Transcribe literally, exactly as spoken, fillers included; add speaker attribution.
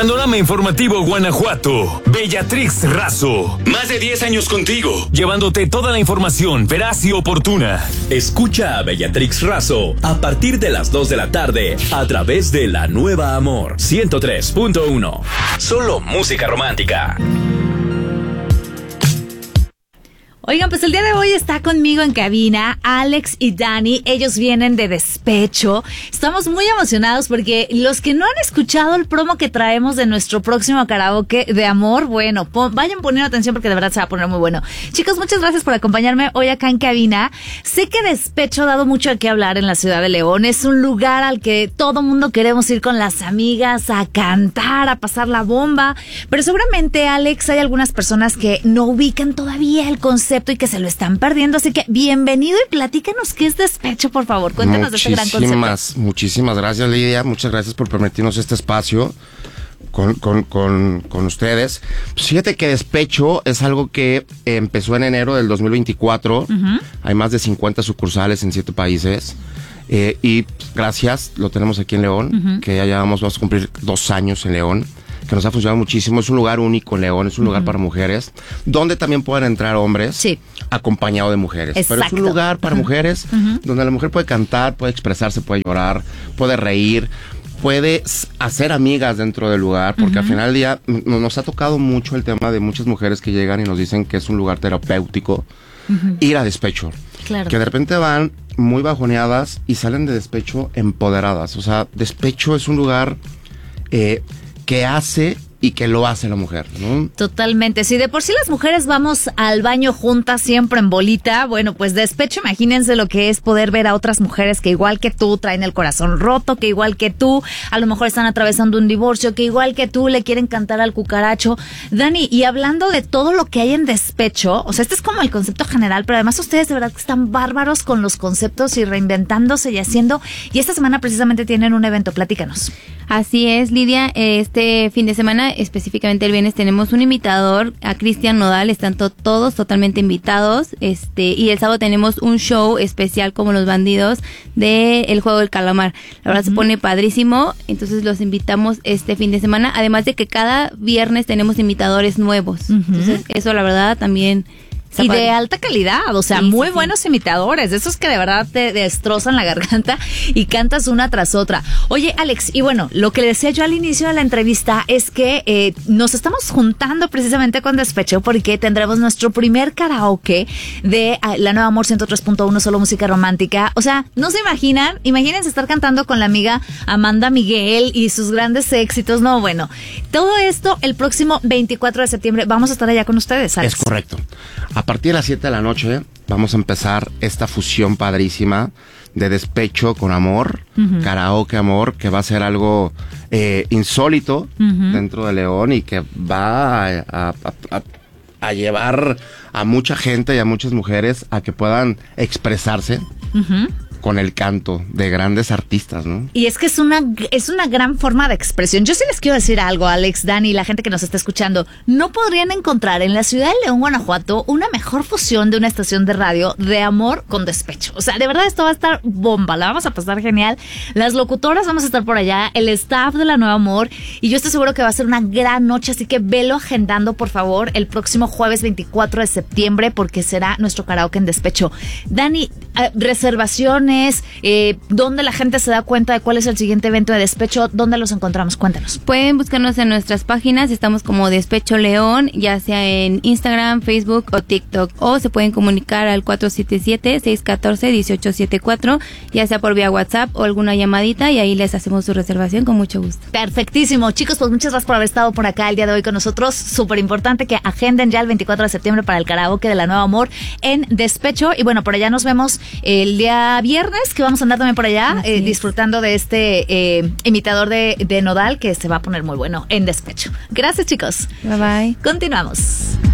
Speaker 1: Panorama Informativo Guanajuato. Bellatrix Razo. Más de diez años contigo, llevándote toda la información veraz y oportuna.
Speaker 2: Escucha a Bellatrix Razo a partir de las dos de la tarde a través de La Nueva Amor ciento tres punto uno. Solo música romántica.
Speaker 3: Oigan, pues el día de hoy está conmigo en cabina Alex y Dani. Ellos vienen de Despecho. Estamos muy emocionados porque los que no han escuchado el promo que traemos de nuestro próximo karaoke de amor, bueno, po- vayan poniendo atención porque de verdad se va a poner muy bueno. Chicos, muchas gracias por acompañarme hoy acá en cabina. Sé que Despecho ha dado mucho a qué hablar en la ciudad de León. Es un lugar al que todo mundo queremos ir con las amigas a cantar, a pasar la bomba. Pero seguramente, Alex, hay algunas personas que no ubican todavía el concepto y que se lo están perdiendo, así que bienvenido y platícanos qué es Despecho, por favor, cuéntanos de este gran concepto.
Speaker 4: Muchísimas, muchísimas gracias, Lidia, muchas gracias por permitirnos este espacio con, con, con, con ustedes. Pues fíjate que Despecho es algo que empezó en enero del dos mil veinticuatro, uh-huh. Hay más de cincuenta sucursales en siete países, eh, y gracias, lo tenemos aquí en León, uh-huh. Que ya llevamos, vamos a cumplir dos años en León, que nos ha funcionado muchísimo. Es un lugar único en León, es un uh-huh. lugar para mujeres, donde también pueden entrar hombres, sí, acompañado de mujeres.
Speaker 3: Exacto.
Speaker 4: Pero es un lugar para uh-huh. mujeres, uh-huh. donde la mujer puede cantar, puede expresarse, puede llorar, puede reír, puede hacer amigas dentro del lugar, porque uh-huh. al final del día nos ha tocado mucho el tema de muchas mujeres que llegan y nos dicen que es un lugar terapéutico, uh-huh. ir a Despecho. Claro. Que de repente van muy bajoneadas y salen de Despecho empoderadas. O sea, Despecho es un lugar eh, que hace y que lo hace la mujer, ¿no?
Speaker 3: Totalmente. Si de por sí las mujeres vamos al baño juntas siempre en bolita, bueno, pues Despecho, imagínense lo que es poder ver a otras mujeres que igual que tú traen el corazón roto, que igual que tú a lo mejor están atravesando un divorcio, que igual que tú le quieren cantar al cucaracho. Dani, y hablando de todo lo que hay en Despecho, o sea, este es como el concepto general, pero además ustedes de verdad que están bárbaros con los conceptos y reinventándose y haciendo, y esta semana precisamente tienen un evento, platícanos.
Speaker 5: Así es, Lidia, este fin de semana, específicamente el viernes, tenemos un invitador, a Cristian Nodal, están to- todos totalmente invitados, este y el sábado tenemos un show especial como Los Bandidos de El Juego del Calamar. La verdad uh-huh. se pone padrísimo, entonces los invitamos este fin de semana, además de que cada viernes tenemos invitadores nuevos, uh-huh. entonces eso la verdad también...
Speaker 3: Y de alta calidad, o sea, sí, muy sí, buenos sí. imitadores, de esos que de verdad te destrozan la garganta y cantas una tras otra. Oye, Alex, y bueno, lo que le decía yo al inicio de la entrevista es que eh, nos estamos juntando precisamente con Despecho porque tendremos nuestro primer karaoke de uh, La Nueva Amor ciento tres punto uno, solo música romántica. O sea, no se imaginan, imagínense estar cantando con la amiga Amanda Miguel y sus grandes éxitos. No, bueno, todo esto el próximo veinticuatro de septiembre vamos a estar allá con ustedes, Alex.
Speaker 4: Es correcto. A partir de las siete de la noche vamos a empezar esta fusión padrísima de Despecho con amor, uh-huh. karaoke amor, que va a ser algo eh, insólito uh-huh. dentro de León y que va a, a, a, a llevar a mucha gente y a muchas mujeres a que puedan expresarse. Uh-huh. Con el canto de grandes artistas, ¿no?
Speaker 3: Y es que es una es una gran forma de expresión. Yo sí les quiero decir algo, Alex, Dani, la gente que nos está escuchando. No podrían encontrar en la ciudad de León, Guanajuato, una mejor fusión de una estación de radio de amor con Despecho. O sea, de verdad esto va a estar bomba, la vamos a pasar genial. Las locutoras vamos a estar por allá, el staff de La Nueva Amor, y yo estoy seguro que va a ser una gran noche, así que velo agendando, por favor, el próximo jueves veinticuatro de septiembre, porque será nuestro karaoke en Despecho. Dani, eh, reservaciones, Eh, ¿dónde la gente se da cuenta de cuál es el siguiente evento de Despecho? ¿Dónde los encontramos? Cuéntanos.
Speaker 5: Pueden buscarnos en nuestras páginas, estamos como Despecho León, ya sea en Instagram, Facebook o TikTok, o se pueden comunicar al cuatro siete siete, seis uno cuatro, uno ocho siete cuatro, ya sea por vía WhatsApp o alguna llamadita, y ahí les hacemos su reservación con mucho gusto.
Speaker 3: Perfectísimo. Chicos, pues muchas gracias por haber estado por acá el día de hoy con nosotros. Súper importante que agenden ya el veinticuatro de septiembre para el karaoke de La Nueva Amor en Despecho, y bueno, por allá nos vemos el día viernes, que vamos a andar también por allá eh, disfrutando de este eh, imitador de, de Nodal, que se va a poner muy bueno en Despecho. Gracias, chicos.
Speaker 5: Bye bye.
Speaker 3: Continuamos.